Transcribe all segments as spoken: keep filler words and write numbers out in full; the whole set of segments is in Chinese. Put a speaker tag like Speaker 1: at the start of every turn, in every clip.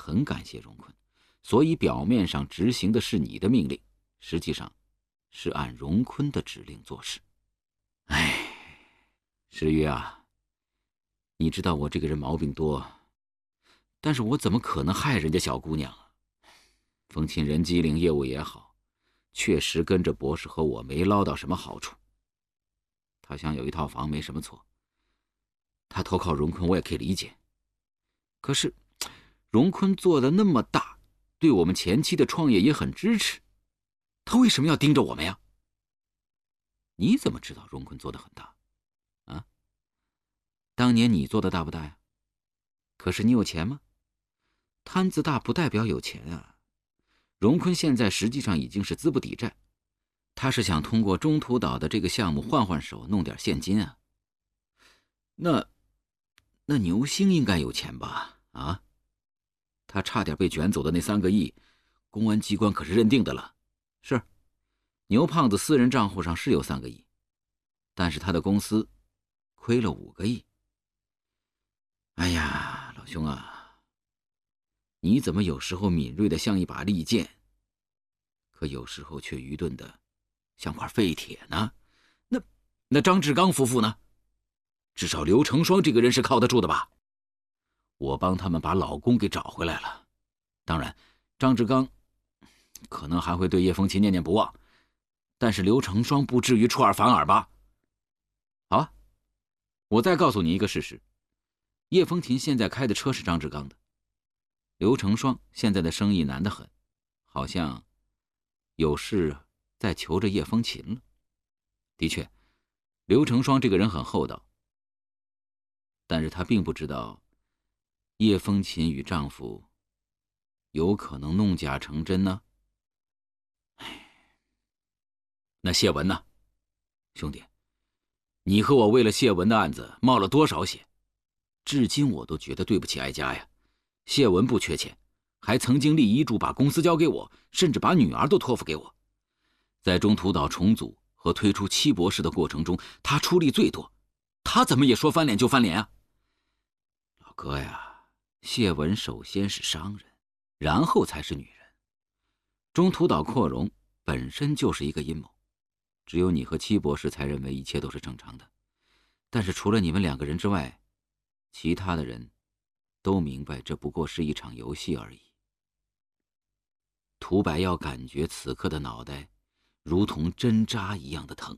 Speaker 1: 很感谢荣坤，所以表面上执行的是你的命令，实际上是按荣坤的指令做事。哎，石玉啊，你知道我这个人毛病多，但是我怎么可能害人家小姑娘啊？风琴人机灵业务也好，确实跟着博士和我没捞到什么好处。他想有一套房没什么错，他投靠荣坤我也可以理解。可是荣坤做的那么大，对我们前期的创业也很支持，他为什么要盯着我们呀？你怎么知道荣坤做的很大啊？当年你做的大不大呀？可是你有钱吗？摊子大不代表有钱啊。荣坤现在实际上已经是资不抵债，他是想通过中途岛的这个项目换换手，弄点现金啊。那那牛星应该有钱吧？啊，他差点被卷走的那三个亿，公安机关可是认定的了。是，牛胖子私人账户上是有三个亿，但是他的公司亏了五个亿。哎呀，老兄啊，你怎么有时候敏锐的像一把利剑，可有时候却愚钝的像块废铁呢？那那张志刚夫妇呢？至少刘成双这个人是靠得住的吧？我帮他们把老公给找回来了。当然，张志刚可能还会对叶风琴念念不忘，但是刘成双不至于出尔反尔吧？好啊，我再告诉你一个事实，叶风琴现在开的车是张志刚的，刘成双现在的生意难得很，好像有事在求着叶风琴了。的确，刘成双这个人很厚道，但是他并不知道叶风琴与丈夫有可能弄假成真呢。唉，那谢文呢？兄弟，你和我为了谢文的案子冒了多少险，至今我都觉得对不起哀家呀。谢文不缺钱，还曾经立遗嘱把公司交给我，甚至把女儿都托付给我。在中途岛重组和推出七博士的过程中，他出力最多，他怎么也说翻脸就翻脸啊？老哥呀，谢文首先是商人，然后才是女人。中途岛扩容本身就是一个阴谋，只有你和七博士才认为一切都是正常的，但是除了你们两个人之外，其他的人都明白这不过是一场游戏而已。涂百耀感觉此刻的脑袋如同针扎一样的疼。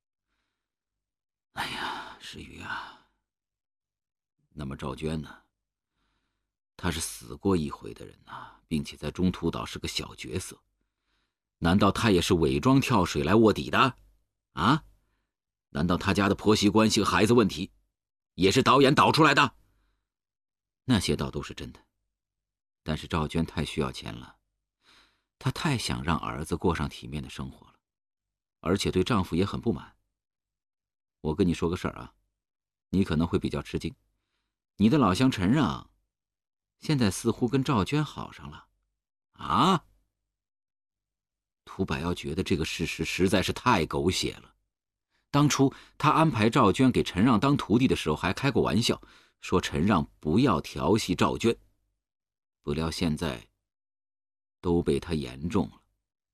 Speaker 1: 哎呀，石宇啊，那么赵娟呢？她是死过一回的人呐，并且在中途岛是个小角色，难道她也是伪装跳水来卧底的？啊？难道她家的婆媳关系和孩子问题也是导演导出来的？那些倒都是真的，但是赵娟太需要钱了，她太想让儿子过上体面的生活了，而且对丈夫也很不满。我跟你说个事儿啊，你可能会比较吃惊，你的老乡陈让现在似乎跟赵娟好上了。啊？涂百耀觉得这个事实实在是太狗血了。当初他安排赵娟给陈让当徒弟的时候还开过玩笑，说陈让不要调戏赵娟，不料现在都被他言中了。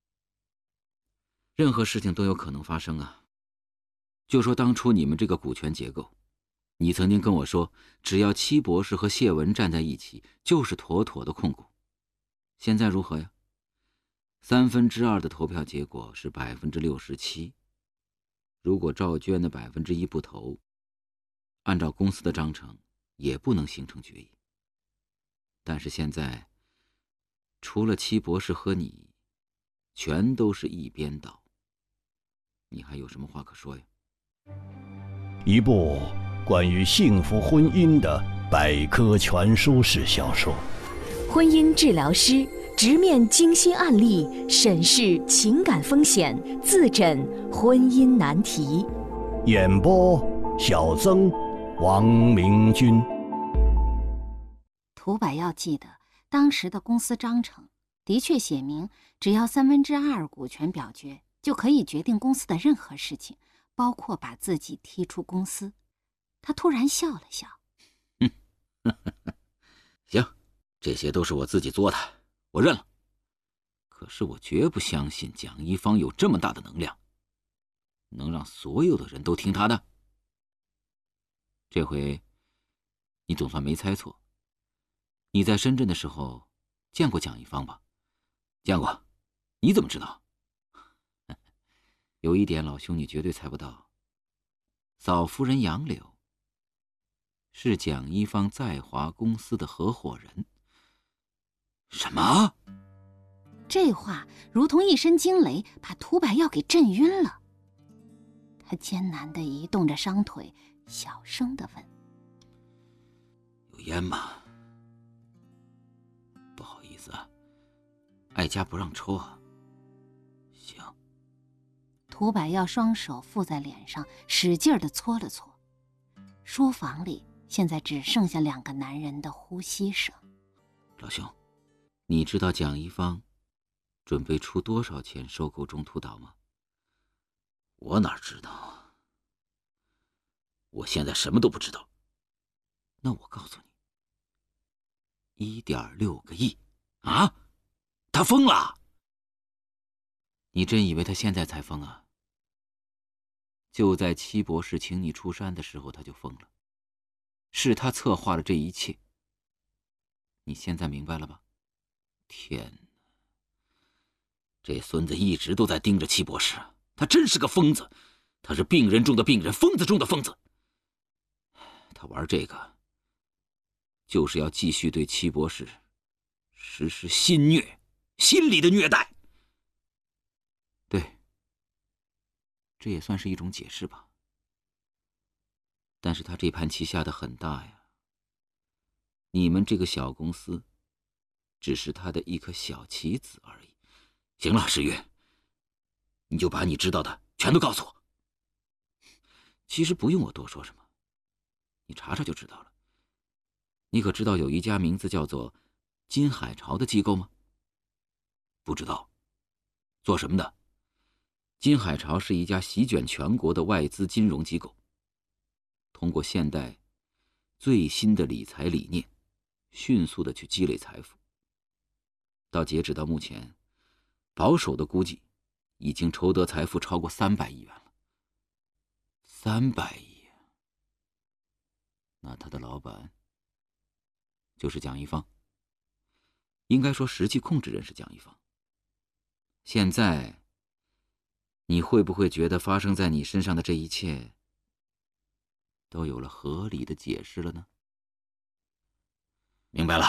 Speaker 1: 任何事情都有可能发生啊。就说当初你们这个股权结构，你曾经跟我说，只要七博士和谢文站在一起，就是妥妥的控股。现在如何呀？三分之二的投票结果是百分之六十七。如果赵娟的百分之一不投，按照公司的章程，也不能形成决议。但是现在，除了七博士和你，全都是一边倒。你还有什么话可说呀？
Speaker 2: 一部关于幸福婚姻的百科全书式小说，
Speaker 3: 婚姻治疗师直面精心案例，审视情感风险，自诊婚姻难题。
Speaker 2: 演播小曾、王明君。
Speaker 4: 涂百耀记得当时的公司章程的确写明，只要三分之二股权表决，就可以决定公司的任何事情，包括把自己踢出公司。他突然笑了笑，
Speaker 1: 行， 这些都是我自己做的，我认了。可是我绝不相信蒋一方有这么大的能量，能让所有的人都听他的。这回你总算没猜错。你在深圳的时候见过蒋一方吧？见过。你怎么知道？有一点老兄你绝对猜不到，嫂夫人杨柳是蒋一方在华公司的合伙人。什么？
Speaker 4: 这话如同一声惊雷，把涂百耀给震晕了。他艰难地移动着双腿，小声地问：
Speaker 1: 有烟吗？不好意思啊，哀家不让抽啊。行。
Speaker 4: 涂百耀双手附在脸上，使劲地搓了搓。书房里现在只剩下两个男人的呼吸声。
Speaker 1: 老兄，你知道蒋一方准备出多少钱收购中途岛吗？我哪知道啊，我现在什么都不知道。那我告诉你， 一点六个亿啊！他疯了！你真以为他现在才疯啊？就在戚博士请你出山的时候他就疯了，是他策划了这一切。你现在明白了吧？天哪，这孙子一直都在盯着戚博士，他真是个疯子，他是病人中的病人，疯子中的疯子。他玩这个就是要继续对戚博士实施心虐，心理的虐待。对，这也算是一种解释吧。但是他这盘棋下的很大呀，你们这个小公司只是他的一颗小棋子而已。行了，石玉，你就把你知道的全都告诉我。其实不用我多说什么，你查查就知道了。你可知道有一家名字叫做金海潮的机构吗？不知道。做什么的？金海潮是一家席卷全国的外资金融机构，通过现代最新的理财理念，迅速的去积累财富。到截止到目前，保守的估计已经筹得财富超过三百亿元了。三百亿，那他的老板就是蒋一方。应该说实际控制人是蒋一方。现在你会不会觉得发生在你身上的这一切都有了合理的解释了呢？明白了。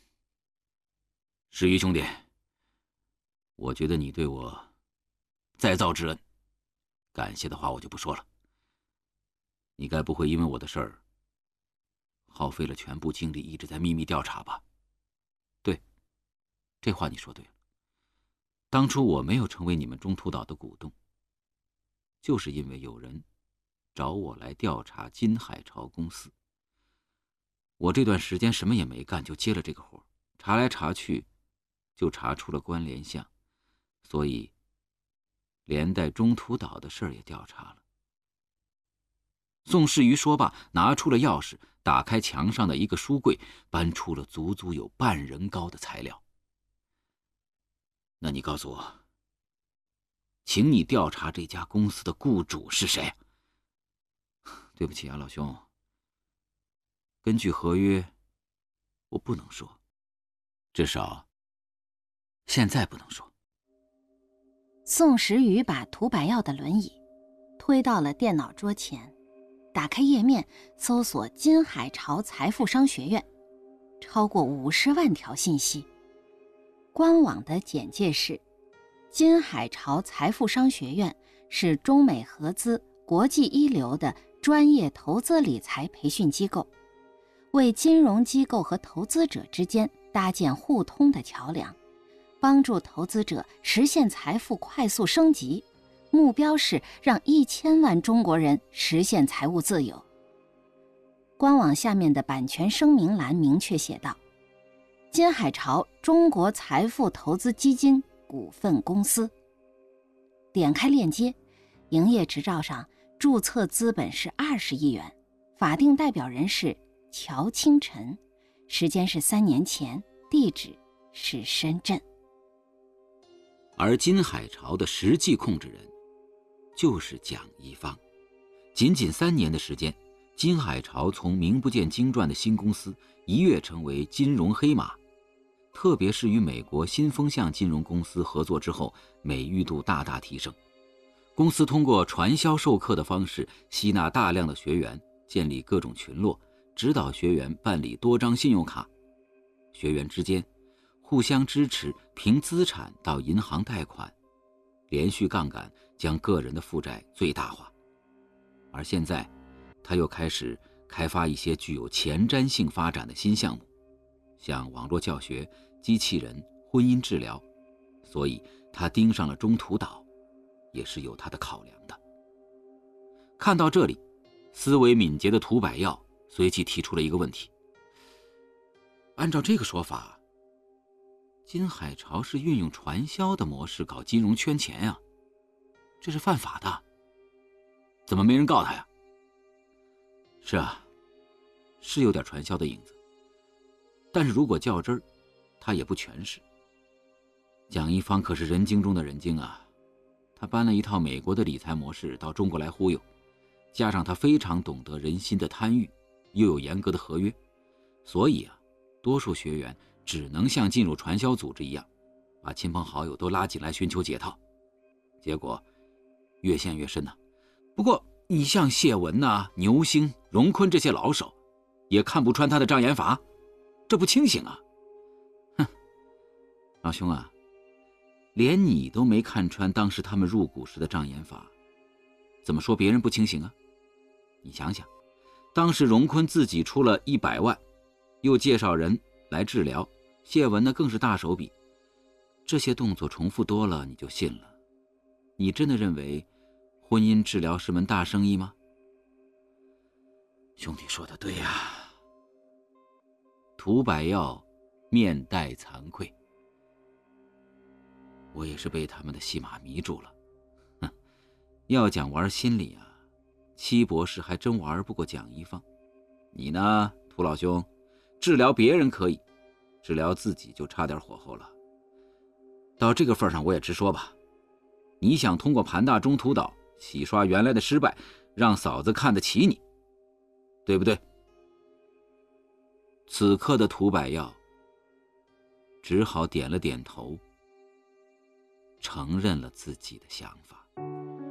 Speaker 1: 石玉兄弟，我觉得你对我再造之恩，感谢的话我就不说了。你该不会因为我的事儿耗费了全部精力一直在秘密调查吧？对，这话你说对了。当初我没有成为你们中途岛的股东，就是因为有人找我来调查金海潮公司。我这段时间什么也没干，就接了这个活，查来查去就查出了关联项，所以连带中途岛的事儿也调查了。宋世瑜说罢，拿出了钥匙，打开墙上的一个书柜，搬出了足足有半人高的材料。那你告诉我，请你调查这家公司的雇主是谁？对不起啊，老兄，根据合约，我不能说，至少现在不能说。
Speaker 4: 宋时瑜把涂百耀的轮椅推到了电脑桌前，打开页面，搜索金海潮财富商学院，超过五十万条信息。官网的简介是：金海潮财富商学院是中美合资、国际一流的专业投资理财培训机构，为金融机构和投资者之间搭建互通的桥梁，帮助投资者实现财富快速升级，目标是让一千万中国人实现财务自由。官网下面的版权声明栏明确写道：金海潮中国财富投资基金股份公司。点开链接，营业执照上注册资本是二十亿元，法定代表人是乔清晨，时间是三年前， 地址是深圳。
Speaker 1: 而金海潮的实际控制人就是蒋一芳。仅仅三年的时间，金海潮从名不见经传的新公司一跃成为金融黑马，特别是与美国新风向金融公司合作之后，美誉度大大提升。公司通过传销授课的方式吸纳大量的学员，建立各种群落，指导学员办理多张信用卡，学员之间互相支持，凭资产到银行贷款，连续杠杆将个人的负债最大化。而现在他又开始开发一些具有前瞻性发展的新项目，像网络教学、机器人、婚姻治疗，所以他盯上了中途岛，也是有他的考量的。看到这里，思维敏捷的涂百耀随即提出了一个问题：按照这个说法，金海潮是运用传销的模式搞金融圈钱呀，这是犯法的，怎么没人告他呀？是啊，是有点传销的影子，但是如果较真儿，他也不全是。蒋一芳可是人精中的人精啊，他搬了一套美国的理财模式到中国来忽悠，加上他非常懂得人心的贪欲，又有严格的合约，所以啊，多数学员只能像进入传销组织一样，把亲朋好友都拉进来寻求解套，结果越陷越深呐、啊。不过你像谢文呐、啊、牛星、荣坤这些老手，也看不穿他的障眼法，这不清醒啊！哼，老兄啊，连你都没看穿当时他们入股时的障眼法，怎么说别人不清醒啊？你想想，当时荣坤自己出了一百万，又介绍人来治疗，谢文呢更是大手笔，这些动作重复多了，你就信了？你真的认为婚姻治疗是门大生意吗？兄弟说的对呀。涂百耀面带惭愧，我也是被他们的戏码迷住了。哼，要讲玩心理啊，戚博士还真玩不过蒋一芳。你呢，涂老兄，治疗别人可以，治疗自己就差点火候了。到这个份上，我也直说吧，你想通过盘大中途岛洗刷原来的失败，让嫂子看得起你，对不对？此刻的涂百耀只好点了点头，承认了自己的想法。